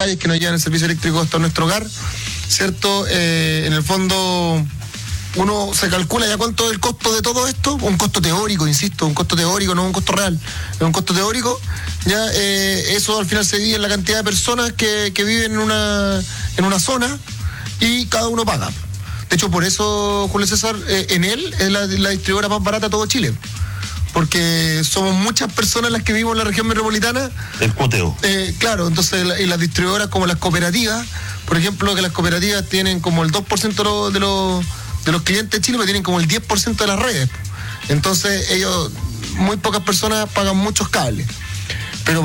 necesarias que nos llevan el servicio eléctrico hasta nuestro hogar, ¿cierto? En el fondo, uno se calcula ya cuánto es el costo de todo esto, un costo teórico, insisto, un costo teórico, no un costo real, es un costo teórico, ya eso al final se divide en la cantidad de personas que viven en una zona y cada uno paga. De hecho, por eso, Julio César, Enel es la distribuidora más barata de todo Chile. Porque somos muchas personas las que vivimos en la región metropolitana. El cuoteo. Claro, entonces y las distribuidoras como las cooperativas, por ejemplo, que las cooperativas tienen como el 2% de los clientes de Chile, pero tienen como el 10% de las redes. Entonces ellos, muy pocas personas pagan muchos cables. Pero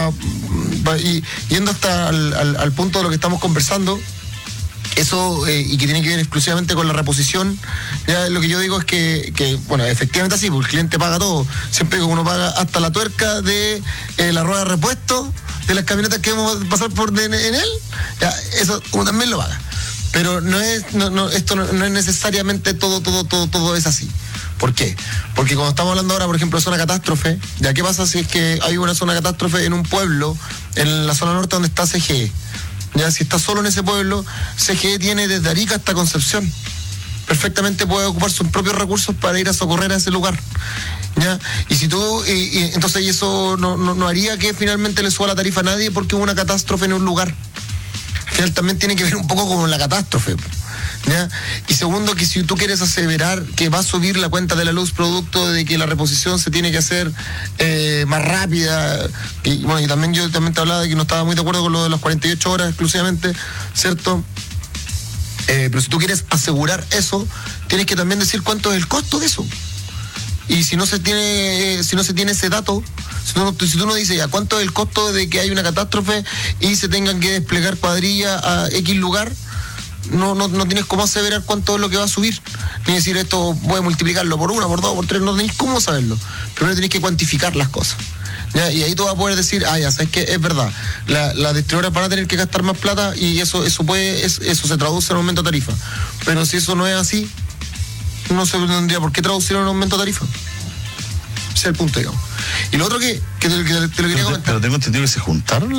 y yendo hasta al punto de lo que estamos conversando, eso, y que tiene que ver exclusivamente con la reposición, ya lo que yo digo es que bueno, efectivamente así, porque el cliente paga todo. Siempre que uno paga hasta la tuerca de la rueda de repuesto de las camionetas que vamos a pasar por en él, ya, eso uno también lo paga. Pero esto no es necesariamente todo es así. ¿Por qué? Porque cuando estamos hablando ahora, por ejemplo, de zona catástrofe, ya qué pasa si es que hay una zona catástrofe en un pueblo, en la zona norte donde está CGE. Ya, si está solo en ese pueblo, CGE tiene desde Arica hasta Concepción. Perfectamente puede ocupar sus propios recursos para ir a socorrer a ese lugar. ¿Ya? Y si tú, entonces eso no haría que finalmente le suba la tarifa a nadie porque hubo una catástrofe en un lugar. Al final también tiene que ver un poco con la catástrofe. ¿Ya? Y segundo, que si tú quieres aseverar que va a subir la cuenta de la luz producto de que la reposición se tiene que hacer más rápida, y bueno, y también yo te hablaba de que no estaba muy de acuerdo con lo de las 48 horas exclusivamente, ¿cierto? Pero si tú quieres asegurar eso, tienes que también decir cuánto es el costo de eso. Y si no se tiene ese dato, si tú no dices ya cuánto es el costo de que hay una catástrofe y se tengan que desplegar cuadrillas a X lugar, no tienes cómo aseverar cuánto es lo que va a subir, ni decir esto voy a multiplicarlo por 1, por 2, por 3, no tenéis cómo saberlo. Primero tenés que cuantificar las cosas, ¿ya? Y ahí tú vas a poder decir, ya sabes que es verdad, la distribuidora van a tener que gastar más plata y eso se traduce en aumento de tarifa. Pero si eso no es así, no se tendría por qué traducir en un aumento de tarifa. Ese es el punto, digamos. Y lo otro que te lo quería comentar. Pero tengo entendido que se juntaron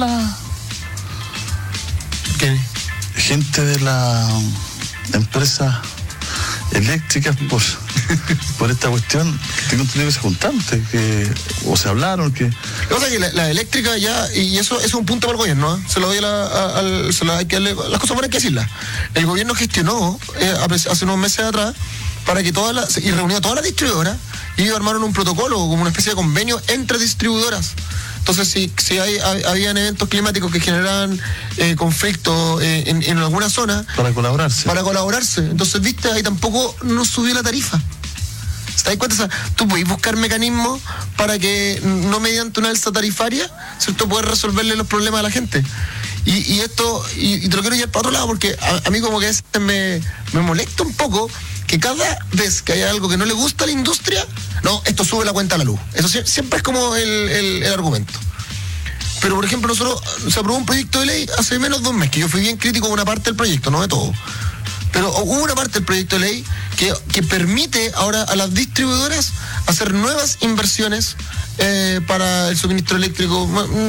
¿Qué? Gente de la empresa eléctrica por esta cuestión. Tengo entendido que se juntaron, o se hablaron que... Lo que pasa es que la eléctrica ya, y eso es un punto para el gobierno, ¿eh? Se lo doy hay que darle, las cosas buenas hay que decirlas. El gobierno gestionó hace unos meses atrás para que y reunió a todas las distribuidoras y ellos armaron un protocolo como una especie de convenio entre distribuidoras. Entonces, si habían eventos climáticos que generaban conflictos en alguna zona... Para colaborarse. Entonces, viste, ahí tampoco no subió la tarifa. ¿Te das cuenta? O sea, tú puedes buscar mecanismos para que, no mediante una alza tarifaria, ¿cierto?, poder resolverle los problemas a la gente. Y esto, y te lo quiero llevar para otro lado, porque a mí como que me molesta un poco que cada vez que haya algo que no le gusta a la industria, no, esto sube la cuenta a la luz. Eso siempre es como el argumento. Pero, por ejemplo, nosotros se aprobó un proyecto de ley hace menos de un mes, que yo fui bien crítico de una parte del proyecto, no de todo. Pero hubo una parte del proyecto de ley que permite ahora a las distribuidoras hacer nuevas inversiones para el suministro eléctrico,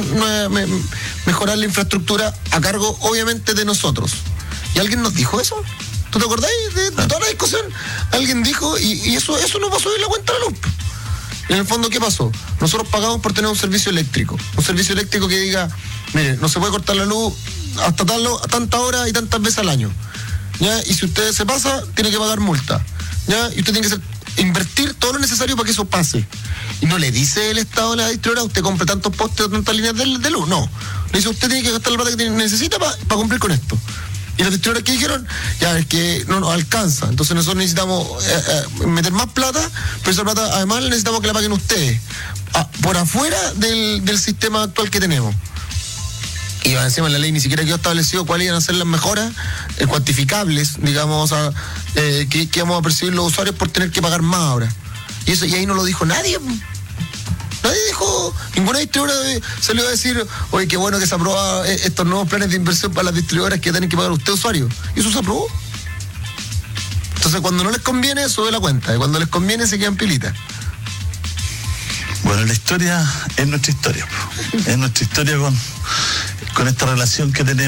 mejorar la infraestructura a cargo, obviamente, de nosotros. ¿Y alguien nos dijo eso? ¿Tú te acordáis de toda la discusión? Alguien dijo, y eso no va a subir la cuenta de la luz. En el fondo, ¿qué pasó? Nosotros pagamos por tener un servicio eléctrico que diga, mire, no se puede cortar la luz hasta tanta hora y tantas veces al año, ¿ya? Y si usted se pasa, tiene que pagar multa, ¿ya? Y usted tiene que invertir todo lo necesario para que eso pase. Y no le dice el Estado a la distribuidora, usted compre tantos postes o tantas líneas de luz, no. Le dice, usted tiene que gastar la plata que necesita para cumplir con esto. Y los distribuidores que dijeron, ya es que no nos alcanza, entonces nosotros necesitamos meter más plata, pero esa plata además necesitamos que la paguen ustedes, por afuera del sistema actual que tenemos. Y encima en la ley ni siquiera quedó establecido cuáles iban a ser las mejoras cuantificables, digamos, que vamos a percibir los usuarios por tener que pagar más ahora. Y ahí no lo dijo nadie. Nadie dijo, ninguna distribuidora salió a decir, oye, qué bueno que se aprobó estos nuevos planes de inversión para las distribuidoras que tienen que pagar usted, usuario. Y eso se aprobó. Entonces, cuando no les conviene, sube la cuenta. Y cuando les conviene, se quedan pilitas. Bueno, la historia es nuestra historia. Es nuestra historia con esta relación que tenemos.